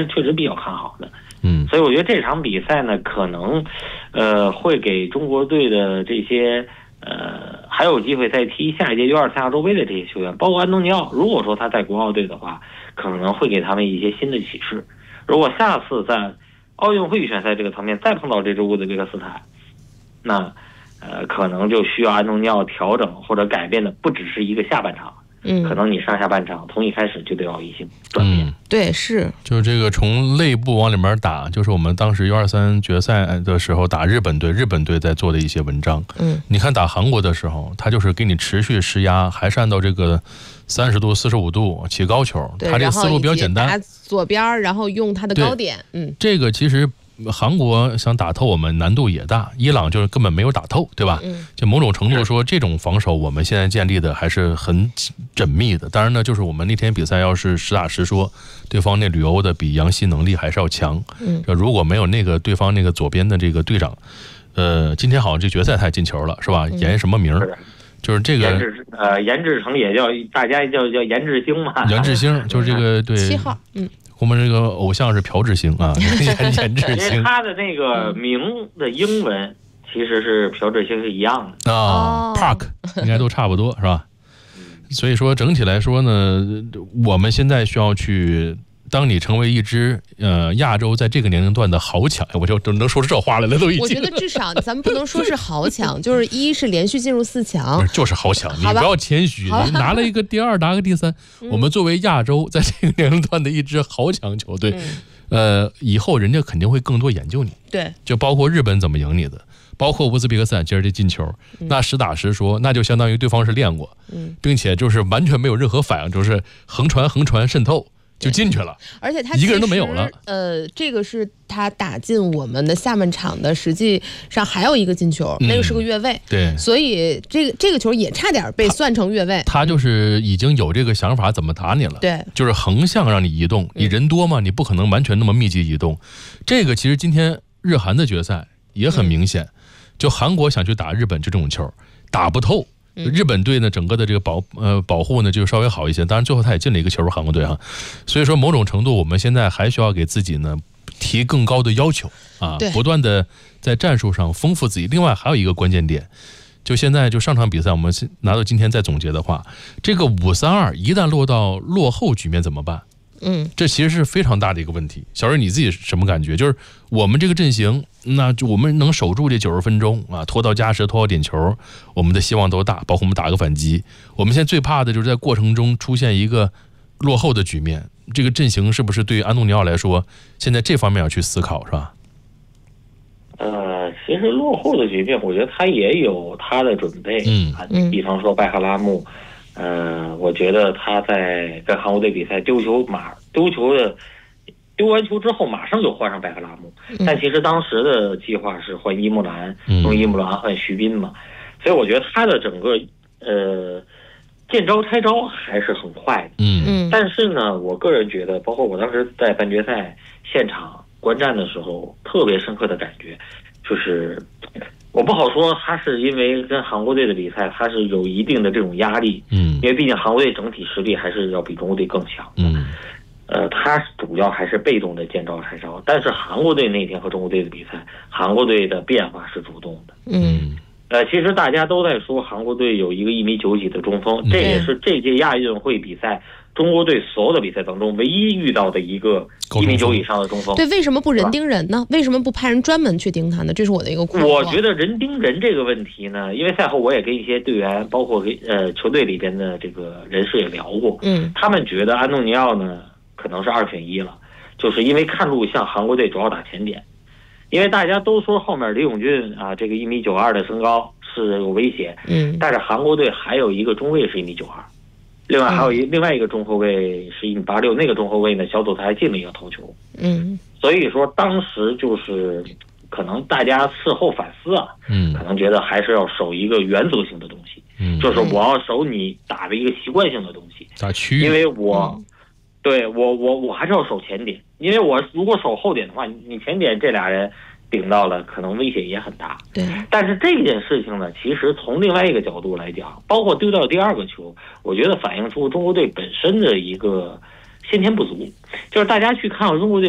是确实比较看好的。所以我觉得这场比赛呢，可能会给中国队的这些还有机会再踢下一届U23亚洲杯的这些球员，包括安东尼奥，如果说他在国奥队的话，可能会给他们一些新的启示。如果下次在奥运会预选赛这个层面再碰到这支乌兹别克斯坦，那可能就需要安东尼奥调整或者改变的不只是一个下半场，可能你上下半场从一开始就得要一些转变。 对，是， 就是这个从内部往里面打，就是我们当时U23决赛的时候打日本队，日本队在做的一些文章。你看打韩国的时候，他就是给你持续施压，还是按照这个30度、45度起高球，他这思路比较简单， 打左边，然后用他的高点。 这个其实韩国想打透我们难度也大，伊朗就是根本没有打透，对吧？就某种程度说，这种防守我们现在建立的还是很缜密的。当然呢，就是我们那天比赛要是实打实说，对方那旅欧的比杨希能力还是要强。如果没有那个对方那个左边的这个队长，今天好像这决赛他也进球了，是吧？严什么名？就是这个严志成也叫大家叫严志兴嘛。 严志兴就是这个对 7号。 我们这个偶像是朴智星啊，严志星。 因为他的那个名的英文其实是朴智星是一样的 Park 应该都差不多是吧？所以说整体来说呢，我们现在需要去，当你成为一支亚洲在这个年龄段的豪强，我就能说出这话来了都已经。 我觉得至少咱们不能说是豪强，就是一是连续进入4强， 就是豪强，你不要谦虚，你拿了一个第2，拿个第3。我们作为亚洲在这个年龄段的一支豪强球队，以后人家肯定会更多研究你。 对， 就包括日本怎么赢你的，包括乌兹别克斯坦今儿这进球，那实打实说，那就相当于对方是练过，并且就是完全没有任何反应，就是横传渗透就进去了， 而且他一个人都没有了。 这个是他打进我们的下半场的，实际上还有一个进球，那个是个越位。 对， 所以这个球也差点被算成越位。 他就是已经有这个想法怎么打你了。 对， 就是横向让你移动，你人多嘛，你不可能完全那么密集移动。这个其实今天日韩的决赛也很明显，就韩国想去打日本这种球，打不透。日本队呢，整个的这个保护呢就稍微好一些，当然最后他也进了一个球，韩国队哈。所以说某种程度，我们现在还需要给自己呢提更高的要求啊，不断的在战术上丰富自己。另外还有一个关键点，就现在就上场比赛，我们拿到今天再总结的话，这个5-3-2一旦落到落后局面怎么办？这其实是非常大的一个问题。小瑞你自己什么感觉？就是我们这个阵型，那就我们能守住这90分钟啊，拖到加时，拖到点球，我们的希望都大，包括我们打个反击。我们现在最怕的就是在过程中出现一个落后的局面。这个阵型是不是对于安东尼奥来说，现在这方面要去思考，是吧？ 其实落后的局面，我觉得他也有他的准备。比方说拜赫拉木。我觉得他在跟韩国队比赛丢完球之后马上就换上拜赫拉木，但其实当时的计划是换伊木兰，用伊木兰换徐斌嘛，所以我觉得他的整个见招拆招还是很快的。但是呢，我个人觉得，包括我当时在半决赛现场观战的时候，特别深刻的感觉就是。我不好说，他是因为跟韩国队的比赛，他是有一定的这种压力，因为毕竟韩国队整体实力还是要比中国队更强的，他主要还是被动的见招拆招，但是韩国队那天和中国队的比赛，韩国队的变化是主动的，其实大家都在说韩国队有一个1.9米几的中锋，这也是这届亚运会比赛中国队所有的比赛当中唯一遇到的一个1.9米以上的中锋。 对，为什么不人盯人呢？为什么不派人专门去盯他呢？这是我的一个困惑。 我觉得人盯人这个问题呢，因为赛后我也跟一些队员，包括球队里边的这个人士也聊过，他们觉得安东尼奥呢可能是2选1了，就是因为看录像韩国队主要打前点，因为大家都说后面李永俊啊这个1.92米的身高是有威胁，但是韩国队还有一个中卫是1.92米。另外还有另外一个中后卫是1.86米，那个中后卫呢小组赛还进了一个头球。所以说当时就是可能大家事后反思啊，可能觉得还是要守一个原则性的东西，就是我要守你打的一个习惯性的东西， 打区域， 因为对我还是要守前点，因为我如果守后点的话，你前点这俩人顶到了，可能威胁也很大。 对， 但是这件事情呢，其实从另外一个角度来讲，包括丢掉第2个球，我觉得反映出中国队本身的一个先天不足，就是大家去看中国队